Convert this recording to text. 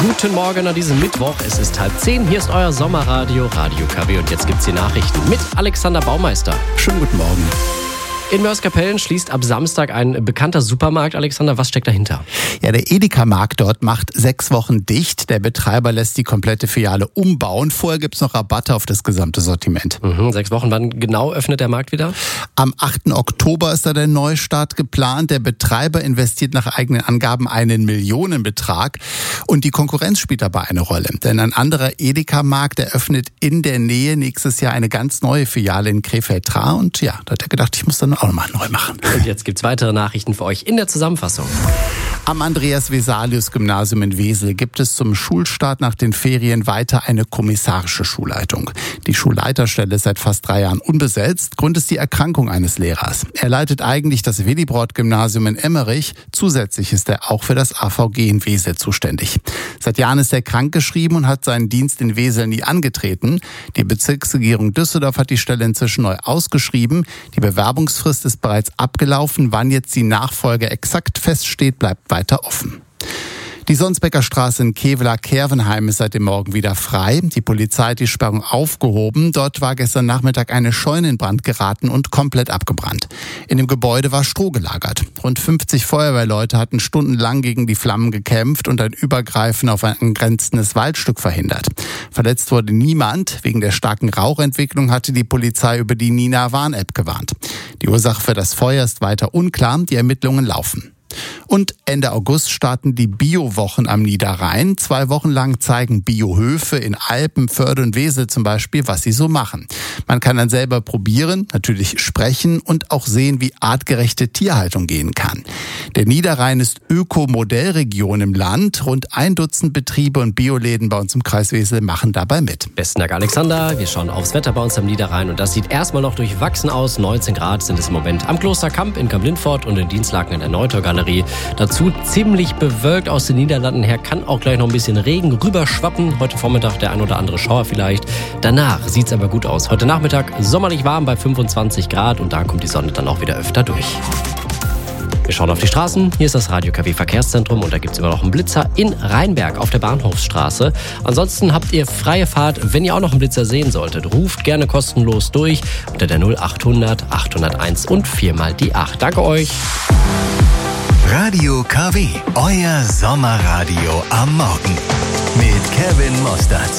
Guten Morgen an diesem Mittwoch. Es ist 9:30. Hier ist euer Sommerradio, Radio KW. Und jetzt gibt's die Nachrichten mit Alexander Baumeister. Schönen guten Morgen. In Moerskapellen schließt ab Samstag ein bekannter Supermarkt. Alexander, was steckt dahinter? Ja, der Edeka-Markt dort macht 6 Wochen dicht. Der Betreiber lässt die komplette Filiale umbauen. Vorher gibt's noch Rabatte auf das gesamte Sortiment. 6 Wochen. Wann genau öffnet der Markt wieder? Am 8. Oktober ist da der Neustart geplant. Der Betreiber investiert nach eigenen Angaben einen Millionenbetrag. Und die Konkurrenz spielt dabei eine Rolle. Denn ein anderer Edeka-Markt eröffnet in der Nähe nächstes Jahr eine ganz neue Filiale in Krefeld-Traer. Und ja, da hat er gedacht, ich muss dann auch nochmal neu machen. Und jetzt gibt's weitere Nachrichten für euch in der Zusammenfassung. Am Andreas-Vesalius-Gymnasium in Wesel gibt es zum Schulstart nach den Ferien weiter eine kommissarische Schulleitung. Die Schulleiterstelle ist seit fast 3 Jahren unbesetzt. Grund ist die Erkrankung eines Lehrers. Er leitet eigentlich das Willibrord-Gymnasium in Emmerich. Zusätzlich ist er auch für das AVG in Wesel zuständig. Seit Jahren ist er krankgeschrieben und hat seinen Dienst in Wesel nie angetreten. Die Bezirksregierung Düsseldorf hat die Stelle inzwischen neu ausgeschrieben. Die Bewerbungsfrist ist bereits abgelaufen. Wann jetzt die Nachfolge exakt feststeht, bleibt weiter offen. Die Sonsbecker Straße in Kevela-Kervenheim ist seit dem Morgen wieder frei. Die Polizei hat die Sperrung aufgehoben. Dort war gestern Nachmittag eine Scheune in Brand geraten und komplett abgebrannt. In dem Gebäude war Stroh gelagert. Rund 50 Feuerwehrleute hatten stundenlang gegen die Flammen gekämpft und ein Übergreifen auf ein angrenzendes Waldstück verhindert. Verletzt wurde niemand. Wegen der starken Rauchentwicklung hatte die Polizei über die Nina-Warn-App gewarnt. Die Ursache für das Feuer ist weiter unklar. Die Ermittlungen laufen. Und Ende August starten die Bio-Wochen am Niederrhein. 2 Wochen lang zeigen Biohöfe in Alpen, Förde und Wesel zum Beispiel, was sie so machen. Man kann dann selber probieren, natürlich sprechen und auch sehen, wie artgerechte Tierhaltung gehen kann. Der Niederrhein ist Öko-Modellregion im Land. Rund 1 Dutzend Betriebe und Bioläden bei uns im Kreis Wesel machen dabei mit. Besten Dank, Alexander. Wir schauen aufs Wetter bei uns am Niederrhein und das sieht erstmal noch durchwachsen aus. 19 Grad sind es im Moment am Klosterkamp in Kamp-Lindfort und in Dienstlaken in der Neutorgalerie. Dazu ziemlich bewölkt aus den Niederlanden her, kann auch gleich noch ein bisschen Regen rüberschwappen. Heute Vormittag der ein oder andere Schauer vielleicht. Danach sieht's aber gut aus. Heute Nachmittag sommerlich warm bei 25 Grad und da kommt die Sonne dann auch wieder öfter durch. Wir schauen auf die Straßen. Hier ist das Radio KW Verkehrszentrum und da gibt es immer noch einen Blitzer in Rheinberg auf der Bahnhofsstraße. Ansonsten habt ihr freie Fahrt, wenn ihr auch noch einen Blitzer sehen solltet. Ruft gerne kostenlos durch unter der 0800 801 und 4 die 8. Danke euch. Radio KW, euer Sommerradio am Morgen mit Kevin Mostert.